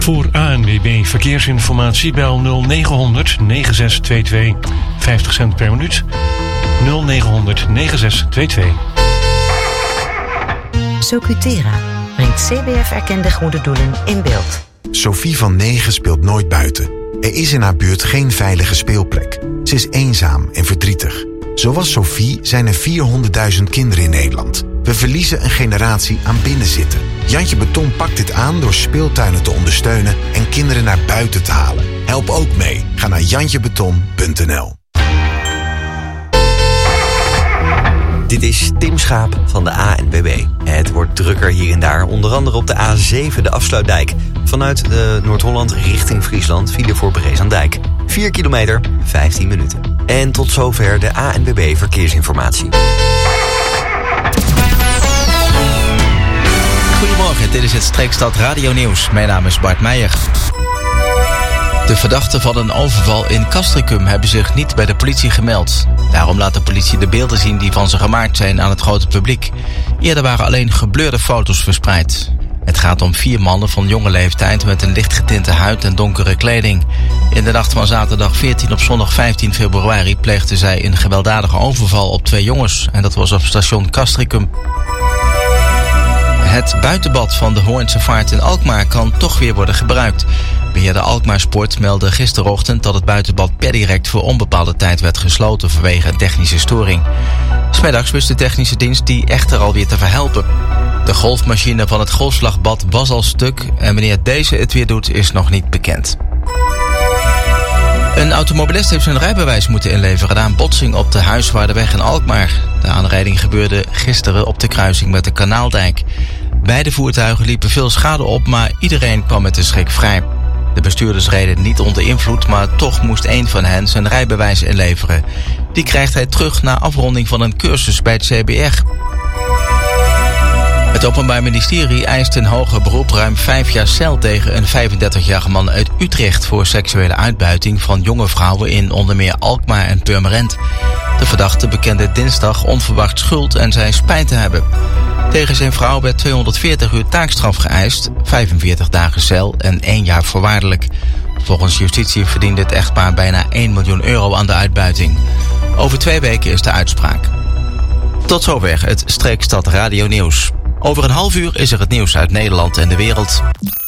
Voor ANWB Verkeersinformatie bel 0900 9622. 50 cent per minuut. 0900 9622. Socutera brengt CBF-erkende goede doelen in beeld. Sophie van 9 speelt nooit buiten. Er is in haar buurt geen veilige speelplek. Ze is eenzaam en verdrietig. Zoals Sophie zijn er 400.000 kinderen in Nederland. We verliezen een generatie aan binnenzitten. Jantje Beton pakt dit aan door speeltuinen te ondersteunen en kinderen naar buiten te halen. Help ook mee. Ga naar jantjebeton.nl. Dit is Tim Schaap van de ANWB. Het wordt drukker hier en daar, onder andere op de A7, de Afsluitdijk. Vanuit Noord-Holland richting Friesland file voor Brees-aan-Dijk. 4 kilometer, 15 minuten. En tot zover de ANWB Verkeersinformatie. Goedemorgen, dit is het Streekstad Radio Nieuws. Mijn naam is Bart Meijer. De verdachten van een overval in Castricum hebben zich niet bij de politie gemeld. Daarom laat de politie de beelden zien die van ze gemaakt zijn aan het grote publiek. Eerder waren alleen gebleurde foto's verspreid. Het gaat om 4 mannen van jonge leeftijd met een lichtgetinte huid en donkere kleding. In de nacht van zaterdag 14 op zondag 15 februari pleegden zij een gewelddadige overval op 2 jongens. En dat was op station Castricum. Het buitenbad van de Hoornse Vaart in Alkmaar kan toch weer worden gebruikt. Beheerder Alkmaar Sport meldde gisterochtend dat het buitenbad per direct voor onbepaalde tijd werd gesloten vanwege een technische storing. 's Middags wist de technische dienst die echter alweer te verhelpen. De golfmachine van het golfslagbad was al stuk en wanneer deze het weer doet is nog niet bekend. Een automobilist heeft zijn rijbewijs moeten inleveren na een botsing op de Huiswaarderweg in Alkmaar. De aanrijding gebeurde gisteren op de kruising met de Kanaaldijk. Beide voertuigen liepen veel schade op, maar iedereen kwam met de schrik vrij. De bestuurders reden niet onder invloed, maar toch moest één van hen zijn rijbewijs inleveren. Die krijgt hij terug na afronding van een cursus bij het CBR. Het Openbaar Ministerie eist in hoger beroep ruim 5 jaar cel tegen een 35-jarige man uit Utrecht voor seksuele uitbuiting van jonge vrouwen in onder meer Alkmaar en Purmerend. De verdachte bekende dinsdag onverwacht schuld en zei spijt te hebben. Tegen zijn vrouw werd 240 uur taakstraf geëist, 45 dagen cel en 1 jaar voorwaardelijk. Volgens justitie verdient het echtpaar bijna 1 miljoen euro aan de uitbuiting. Over 2 weken is de uitspraak. Tot zover het Streekstad Radio Nieuws. Over een half uur is er het nieuws uit Nederland en de wereld.